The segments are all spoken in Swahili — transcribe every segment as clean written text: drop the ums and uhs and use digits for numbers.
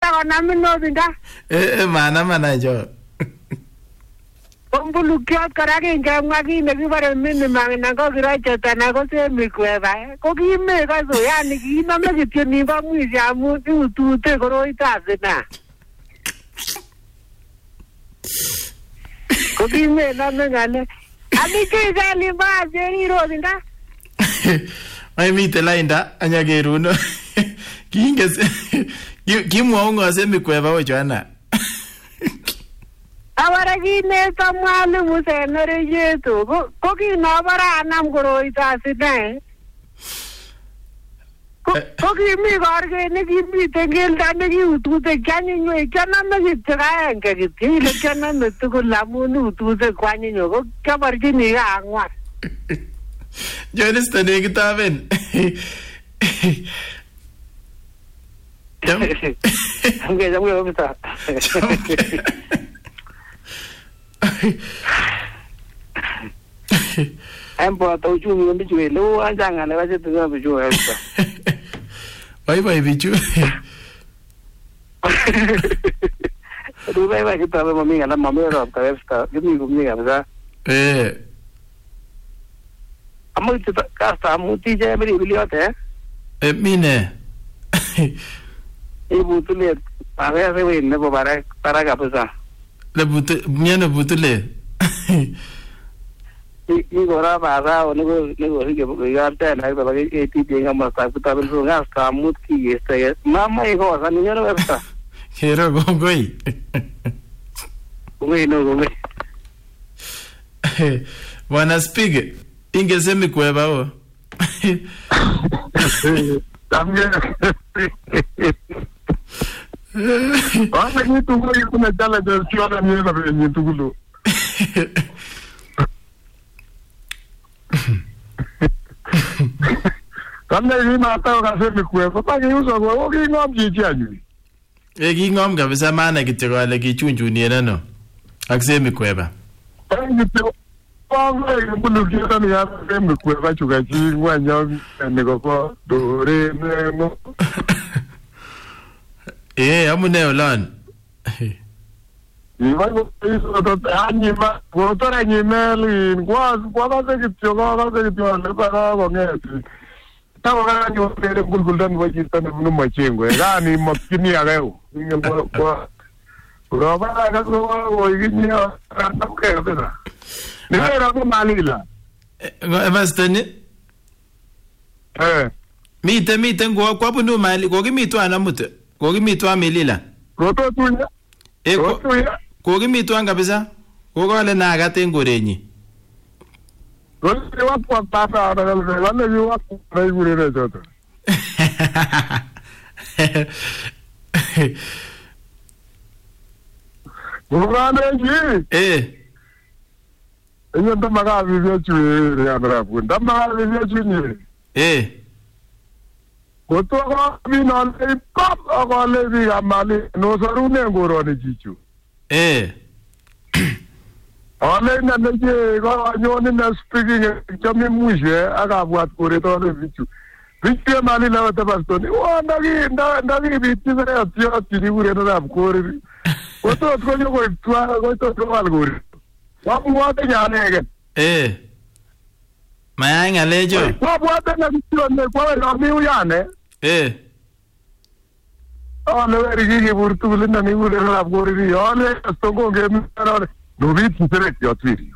takonamin obinda. Manamana jo. Ombulukiot kora kingemwa kit nekibore minimum anan ko kirochet anan ko semikweba ko kimekose yani kinome kityo nimbo mwisho amun iutute koroitab sina. Ko kimenome ng'alek. Amikichali baacheri robinda. Ai mite lainda anyakeruno. Kinges kimwau ngo semikweba ochoana. Awara kineto mwalimu senere yetu ko kinobara anam koroitab sina. Ko kimi korket nekimiten keldo nekiutute kianyinywek kianome kityo aenge kityo ile kianome tugul amun utute kwanyinyo ko kiaborchini ang'wan. Jonista nekitoben. Ngechomge kabisa. Emboto uchumi kombichu leo anjanga ne wache tuzo bichu hesta. Bye bichu. Dubai kitabe mami ngala mami rob kabisa kimi kumni kabisa. Amu kasta muti je meri biliote. Mine. Ibutule pare se we ne para kabisa. Le butu miano butule. Igora para o nego que garte na para que tenga más takuta bel gasta muti este mama hijo sa niño no verta. Quiero gongoi. Gongoi. Wana speak. Ingesemi kweba o. También. Ahora que tú voy a una charla de ciudad mierda en tu culo. Kanda hii mata wakasemi kweba. Pake uso kwa woki ngom jichani. Ki ngom kabisa maana kityo kale kichunchuni neno. Akisemi kweba. Pangwe mbulukiota ni hapa mkweba chukachi ngwanyo nikoko dore nemo. Amune olan. Iwango hizo toto anima, kuotora nyimeli, kwa kase kityo lepaka kongeti. Tako kaka nyopere mbulkuldan wajita na mnu machengwe, gani makini ageo. Kurobara kaso wajinya randamuke kabisa. Nivera ko malila. Evastani? Mite kwa bunu mali, kokimitu anamute. Kokimitu amelila. Koto tunya. Kokimitu kabisa. Kokole nakate ngorenyi. Kole wakwa papa wale wakwa raigurere joto. Ngurane Iyo ndamaga vivyo chwe ya bravu. Ndamaga vivyo chwe. Koto bino le pop akole bi amali no sarune ngorone chichu. Ole na neje go anyone na speaking chami muje akabwat koreto le bichu. Bichu mali la tabastoni. Wa ndagi bichu sare atio tiri kureno na kore. Koto konyo ko twa koto ko algori. Wabuwate nyane gen. Maya ngalejo. Wabuwate na bisione kwa na miu yane. Ole werigi burtule na ni ure na bgori ole stongo ngemi na no viti sereti atwiri.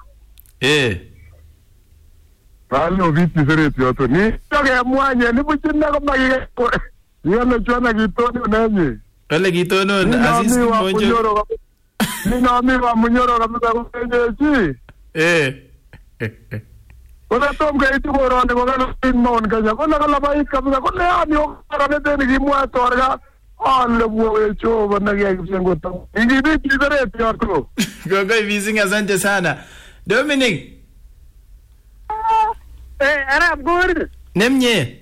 Palo viti sereti atwiri. Ni toke mwanye ni buchinna ko magige. Yone chona kitoni nenye. Ole kitono asisi monjo. Nina amigo munyoro kabisa kuenyeji. Kuna tomga itu korone kokalo inmon kanya. Kuna kala bai kabisa kuna ani okara nete ni kimwa torga. Alle buwe choba na kia kisengo tamu. Ingi biti sereti yako. Gogo vising asante sana. Dominic. Arab gur. Nemye.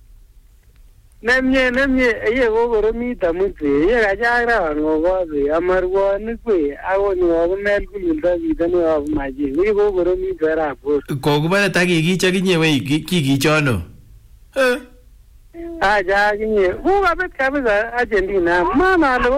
Ye go mita mutwe ye gajagra ngogo be amarwo ni kwe awo ni wo mel kulunda bidan wa maji ye go mita Arab gur ko kubara taki kicha kinye we kikichono aja kinye ku ga bet kabisa Argentina mana